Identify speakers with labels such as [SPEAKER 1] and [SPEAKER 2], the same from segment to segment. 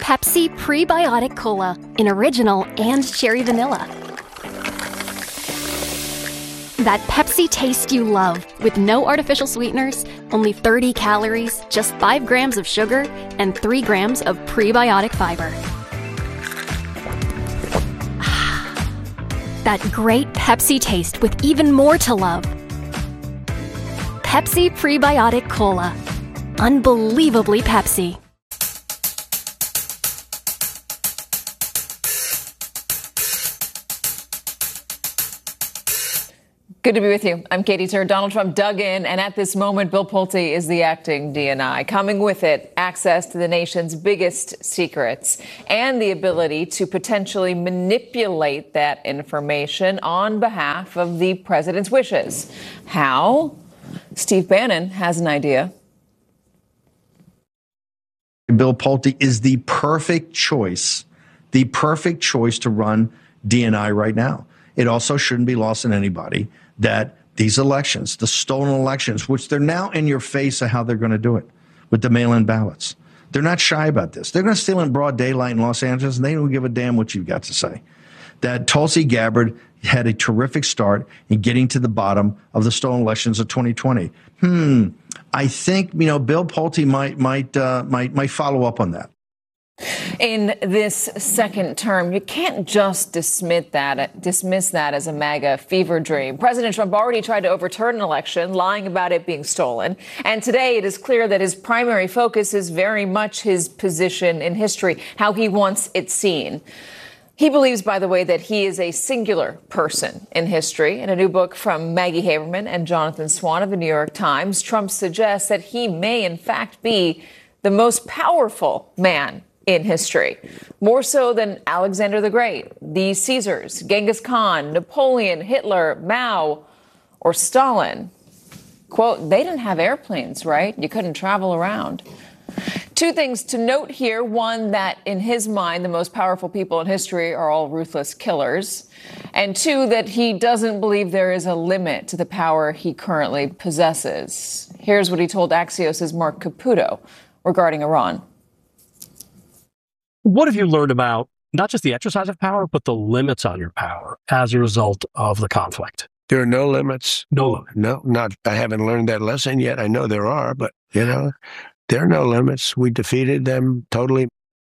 [SPEAKER 1] Pepsi Prebiotic Cola in original and cherry vanilla. That Pepsi taste you love, with no artificial sweeteners, only 30 calories, just 5 grams of sugar, and 3 grams of prebiotic fiber. That great Pepsi taste with even more to love. Pepsi Prebiotic Cola. Unbelievably Pepsi.
[SPEAKER 2] Good to be with you. I'm Katie Tur. Donald Trump dug in, and at this moment, Bill Pulte is the acting DNI. Coming with it, access to the nation's biggest secrets and the ability to potentially manipulate that information on behalf of the president's wishes. How? Steve Bannon has an idea.
[SPEAKER 3] Bill Pulte is the perfect choice to run DNI right now. It also shouldn't be lost on anybody that these elections, the stolen elections, which they're now in your face of how they're going to do it with the mail-in ballots. They're not shy about this. They're going to steal in broad daylight in Los Angeles, and they don't give a damn what you've got to say. That Tulsi Gabbard had a terrific start in getting to the bottom of the stolen elections of 2020. I think, Bill Pulte might follow up on that.
[SPEAKER 2] In this second term, you can't just dismiss that as a MAGA fever dream. President Trump already tried to overturn an election, lying about it being stolen. And today it is clear that his primary focus is very much his position in history, how he wants it seen. He believes, by the way, that he is a singular person in history. In a new book from Maggie Haberman and Jonathan Swan of the New York Times, Trump suggests that he may, in fact, be the most powerful man in history, more so than Alexander the Great, the Caesars, Genghis Khan, Napoleon, Hitler, Mao, or Stalin. Quote, they didn't have airplanes, right? You couldn't travel around. Two things to note here. One, that in his mind, the most powerful people in history are all ruthless killers. And two, that he doesn't believe there is a limit to the power he currently possesses. Here's what he told Axios' Mark Caputo regarding Iran.
[SPEAKER 4] What have you learned about not just the exercise of power, but the limits on your power as a result of the conflict?
[SPEAKER 5] There are no limits.
[SPEAKER 4] No limit.
[SPEAKER 5] No, not. I haven't learned that lesson yet. I know there are, but, there are no limits. We defeated them totally.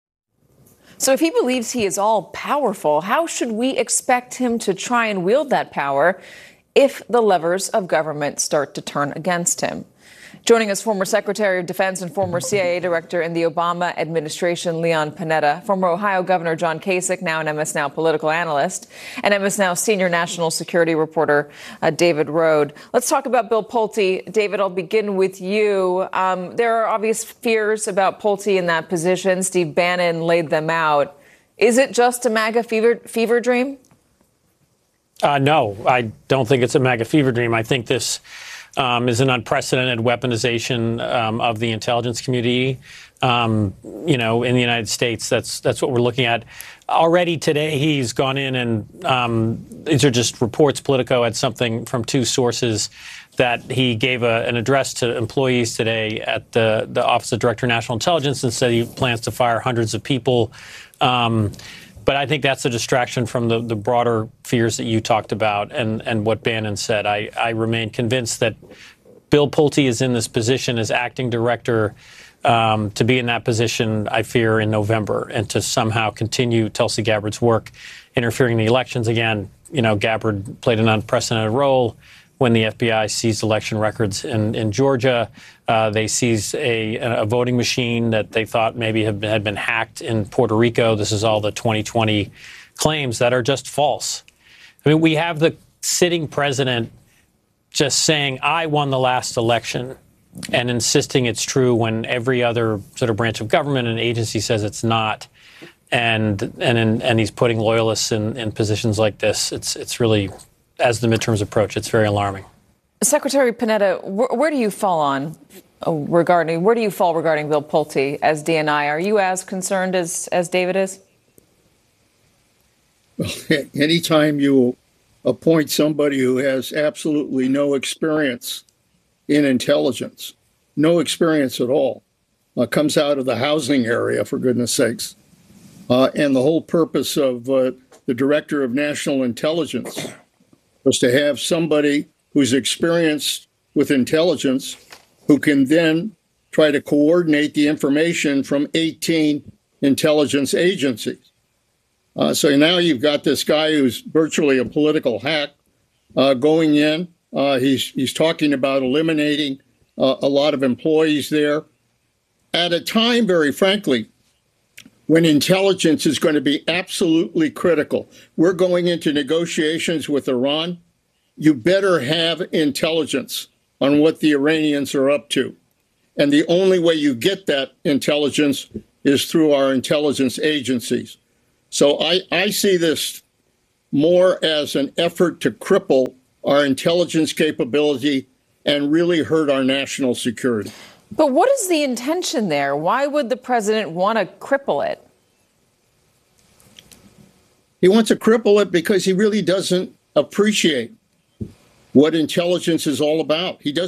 [SPEAKER 2] So if he believes he is all powerful, how should we expect him to try and wield that power if the levers of government start to turn against him? Joining us, former Secretary of Defense and former CIA Director in the Obama administration, Leon Panetta, former Ohio Governor John Kasich, now an MS Now political analyst, and MS Now senior national security reporter David Rode. Let's talk about Bill Pulte. David, I'll begin with you. There are obvious fears about Pulte in that position. Steve Bannon laid them out. Is it just a MAGA fever dream?
[SPEAKER 6] No, I don't think it's a MAGA fever dream. I think this is an unprecedented weaponization of the intelligence community, in the United States. That's what we're looking at. Already today, he's gone in and these are just reports. Politico had something from two sources that he gave an address to employees today at the Office of Director of National Intelligence and said he plans to fire hundreds of people. But I think that's a distraction from the broader fears that you talked about and what Bannon said. I remain convinced that Bill Pulte is in this position as acting director to be in that position, I fear, in November, and to somehow continue Tulsi Gabbard's work interfering in the elections. Again, Gabbard played an unprecedented role when the FBI seized election records in Georgia. They seized a voting machine that they thought maybe had been hacked in Puerto Rico. This is all the 2020 claims that are just false. I mean, we have the sitting president just saying, I won the last election, and insisting it's true when every other sort of branch of government and agency says it's not. And he's putting loyalists in positions like this. It's really, as the midterms approach, it's very alarming.
[SPEAKER 2] Secretary Panetta, where do you fall regarding Bill Pulte as DNI? Are you as concerned as David is?
[SPEAKER 7] Well, anytime you appoint somebody who has absolutely no experience in intelligence, no experience at all, comes out of the housing area, for goodness sakes, And the whole purpose of the Director of National Intelligence was to have somebody who's experienced with intelligence who can then try to coordinate the information from 18 intelligence agencies. So now you've got this guy who's virtually a political hack going in. He's talking about eliminating a lot of employees there at a time, very frankly, when intelligence is going to be absolutely critical. We're going into negotiations with Iran. You better have intelligence on what the Iranians are up to. And the only way you get that intelligence is through our intelligence agencies. So I see this more as an effort to cripple our intelligence capability and really hurt our national security.
[SPEAKER 2] But what is the intention there? Why would the president want to cripple it?
[SPEAKER 7] He wants to cripple it because he really doesn't appreciate what intelligence is all about. He doesn't